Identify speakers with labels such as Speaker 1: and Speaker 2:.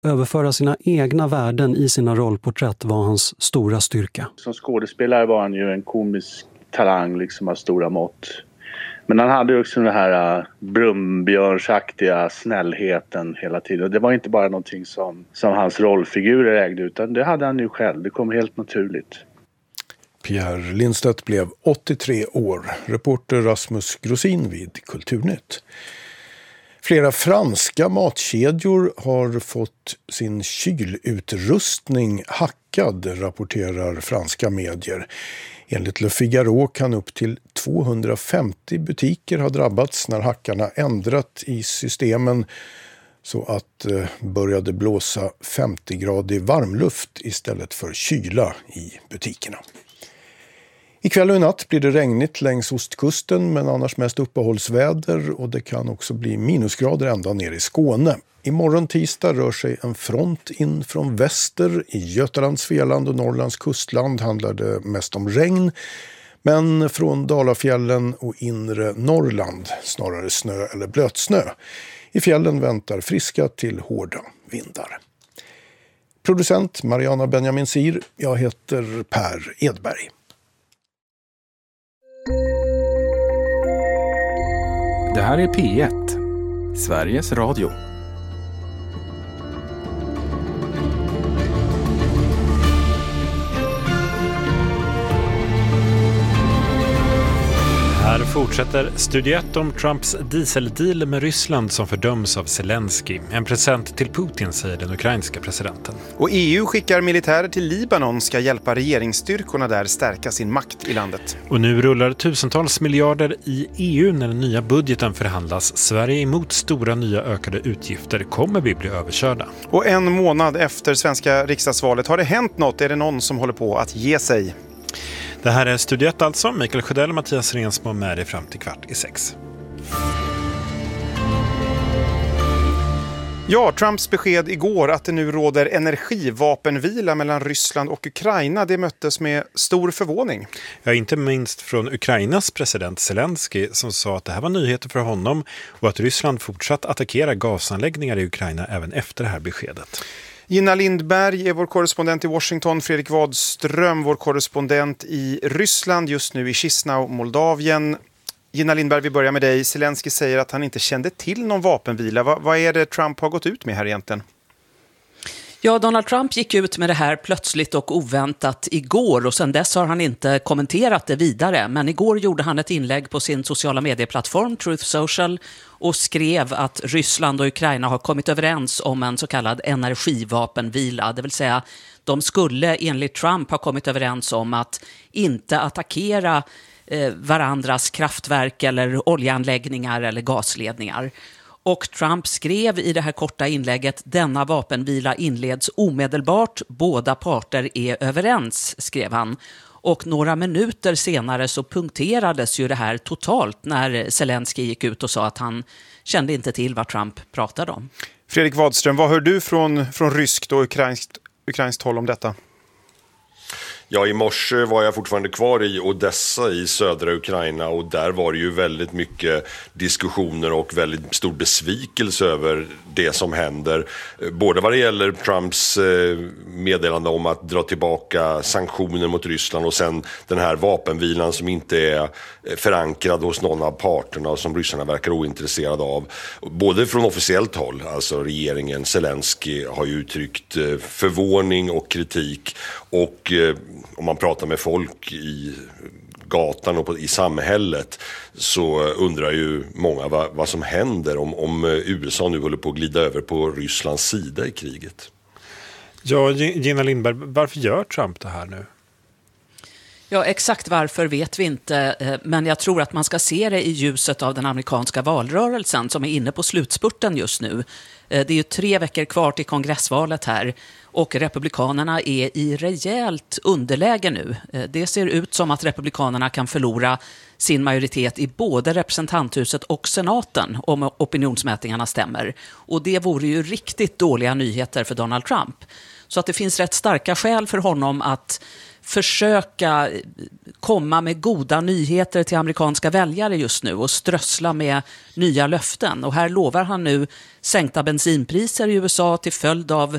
Speaker 1: överföra sina egna värden i sina rollporträtt var hans stora styrka.
Speaker 2: Som skådespelare var han ju en komisk talang liksom av stora mått. Men han hade också den här brumbjörnsaktiga snällheten hela tiden. Det var inte bara någonting som hans rollfigurer ägde, utan det hade han ju själv. Det kom helt naturligt.
Speaker 3: Pierre Lindstedt blev 83 år. Reporter Rasmus Grosin vid Kulturnytt. Flera franska matkedjor har fått sin kylutrustning hackad, rapporterar franska medier. Enligt Le Figaro kan upp till 250 butiker ha drabbats när hackarna ändrat i systemen så att började blåsa 50-gradig varmluft istället för kyla i butikerna. Ikväll och i natt blir det regnigt längs ostkusten men annars mest uppehållsväder och det kan också bli minusgrader ända ner i Skåne. Imorgon tisdag rör sig en front in från väster. I Götalands, Svealand och Norrlands kustland handlar det mest om regn. Men från Dalafjällen och inre Norrland snarare snö eller blötsnö. I fjällen väntar friska till hårda vindar. Producent Mariana Benjamin Sir, jag heter Per Edberg.
Speaker 4: Det här är P1, Sveriges Radio.
Speaker 5: Här fortsätter Studio 1 om Trumps dieseldeal med Ryssland som fördöms av Zelensky. En present till Putin, säger den ukrainska presidenten.
Speaker 6: Och EU skickar militärer till Libanon, ska hjälpa regeringsstyrkorna där stärka sin makt i landet.
Speaker 5: Och nu rullar tusentals miljarder i EU när den nya budgeten förhandlas. Sverige emot stora nya ökade utgifter. Kommer vi bli överkörda?
Speaker 6: Och en månad efter svenska riksdagsvalet har det hänt något. Är det någon som håller på att ge sig?
Speaker 5: Det här är Studio 1 alltså. Mikael Sjödell och Mattias Rensmo med dig fram till 5:15.
Speaker 6: Ja, Trumps besked igår att det nu råder energivapenvila mellan Ryssland och Ukraina, det möttes med stor förvåning.
Speaker 5: Ja, inte minst från Ukrainas president Zelensky som sa att det här var nyheter för honom och att Ryssland fortsatt attackera gasanläggningar i Ukraina även efter det här beskedet.
Speaker 6: Gina Lindberg är vår korrespondent i Washington, Fredrik Wadström vår korrespondent i Ryssland, just nu i Chisinau, Moldavien. Gina Lindberg, vi börjar med dig. Zelensky säger att han inte kände till någon vapenvila. Vad är det Trump har gått ut med här egentligen?
Speaker 7: Ja, Donald Trump gick ut med det här plötsligt och oväntat igår och sedan dess har han inte kommenterat det vidare. Men igår gjorde han ett inlägg på sin sociala medieplattform Truth Social och skrev att Ryssland och Ukraina har kommit överens om en så kallad energivapenvila. Det vill säga, de skulle enligt Trump ha kommit överens om att inte attackera varandras kraftverk eller oljeanläggningar eller gasledningar. Och Trump skrev i det här korta inlägget: denna vapenvila inleds omedelbart, båda parter är överens, skrev han. Och några minuter senare så punkterades ju det här totalt när Zelensky gick ut och sa att han kände inte till vad Trump pratade om.
Speaker 6: Fredrik Wadström, vad hör du från ryskt och ukrainskt håll om detta?
Speaker 8: Ja, i morse var jag fortfarande kvar i Odessa i södra Ukraina och där var det ju väldigt mycket diskussioner och väldigt stor besvikelse över det som händer. Både vad det gäller Trumps meddelande om att dra tillbaka sanktioner mot Ryssland och sen den här vapenvilan som inte är förankrad hos någon av parterna och som ryssarna verkar ointresserade av. Både från officiellt håll, alltså regeringen, Zelensky har ju uttryckt förvåning och kritik och om man pratar med folk i gatan och i samhället så undrar ju många vad som händer om USA nu håller på att glida över på Rysslands sida i kriget.
Speaker 5: Ja, Gina Lindberg, varför gör Trump det här nu?
Speaker 7: Ja, exakt varför vet vi inte, men jag tror att man ska se det i ljuset av den amerikanska valrörelsen som är inne på slutspurten just nu. Det är ju 3 veckor kvar till kongressvalet här och republikanerna är i rejält underläge nu. Det ser ut som att republikanerna kan förlora sin majoritet i både representanthuset och senaten om opinionsmätningarna stämmer. Och det vore ju riktigt dåliga nyheter för Donald Trump. Så att det finns rätt starka skäl för honom att försöka komma med goda nyheter till amerikanska väljare just nu och strössla med nya löften. Och här lovar han nu sänkta bensinpriser i USA till följd av